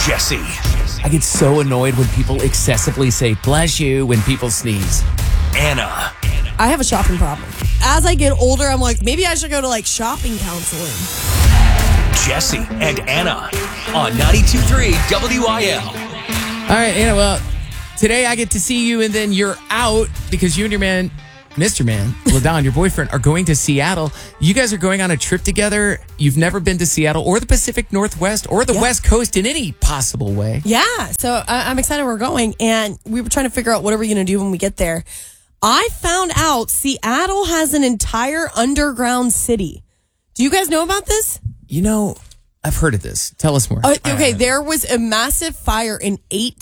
Jesse. I get so annoyed when people excessively say bless you when people sneeze. Anna. I have a shopping problem. As I get older, I'm like, maybe I should go to like shopping counseling. Jesse and Anna on 92.3 WIL. All right, Anna, well, today I get to see you and then you're out because you and your man, Mr. Man, LaDon, your boyfriend, are going to Seattle. You guys are going on a trip together. You've never been to Seattle or the Pacific Northwest or the West Coast in any possible way. Yeah, so I'm excited we're going. And we were trying to figure out what are we going to do when we get there. I found out Seattle has an entire underground city. Do you guys know about this? You know, I've heard of this. Tell us more. Okay, there was a massive fire in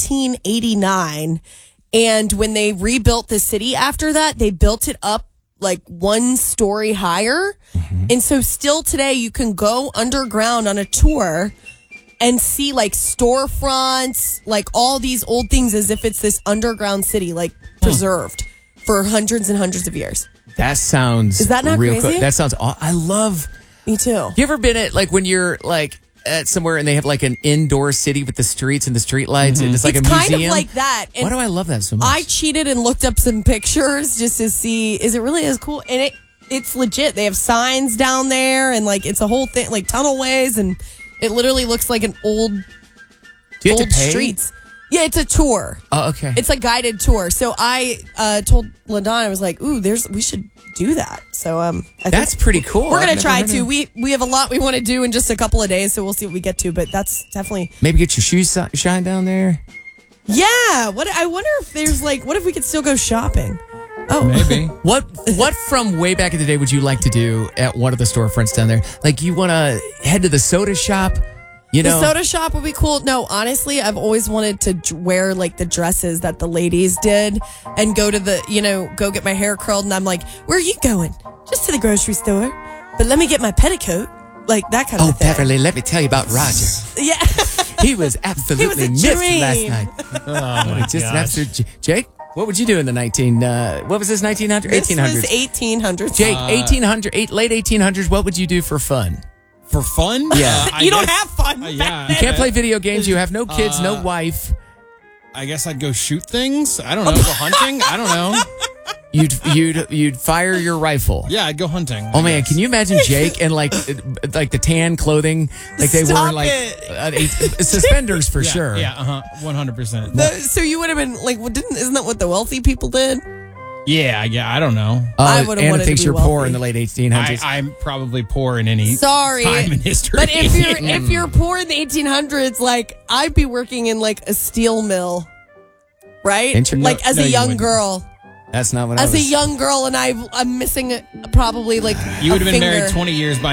1889. And when they rebuilt the city after that, they built it up like 1 story higher. Mm-hmm. And so still today, you can go underground on a tour and see like storefronts, like all these old things as if it's this underground city, like preserved for hundreds and hundreds of years. That sounds... Is that not real crazy? Cool. That sounds... I love... Me too. You ever been at like when you're like at somewhere and they have like an indoor city with the streets and the street lights and it's like a museum? Kind of like that. And why do I love that so much? I cheated and looked up some pictures just to see, is it really as cool? And it's legit. They have signs down there and like it's a whole thing, like tunnelways, and it literally looks like an old streets. Yeah, it's a tour. Oh, okay. It's a guided tour. So I told LaDon, I was like, "Ooh, we should do that." So that's pretty cool. We're gonna try to. We have a lot we want to do in just a couple of days, so we'll see what we get to. But that's definitely maybe get your shoes shine down there. Yeah. What I wonder if there's like, what if we could still go shopping? Oh, maybe. What from way back in the day would you like to do at one of the storefronts down there? Like you want to head to the soda shop. You know, the soda shop would be cool. No, honestly, I've always wanted to wear like the dresses that the ladies did and go to go get my hair curled. And I'm like, where are you going? Just to the grocery store. But let me get my petticoat. Like that kind of thing. Oh, Beverly, let me tell you about Roger. Yeah. He was absolutely missed last night. Oh, my just an absolute... Jake, what would you do in the what was this, 1900? This 1800s? was 1800s. Jake, late 1800s, what would you do for fun? For fun? Yeah. You don't have fun. Yeah. You can't play video games. You have no kids, no wife. I guess I'd go shoot things. I don't know. Go hunting. I don't know. You'd fire your rifle. Yeah, I'd go hunting. Oh man, can you imagine Jake and like the tan clothing, like they were like suspenders for sure. Yeah, 100%. So you would have been like, isn't that what the wealthy people did? Yeah, I don't know. I would have Anna wanted thinks to be you're wealthy. poor in the late 1800s. I'm probably poor in any time in history. But if you're poor in the 1800s, like I'd be working in like a steel mill, right? Like as a young girl. That's not what As a young girl, and I'm missing probably like you would have been finger. married 20 years by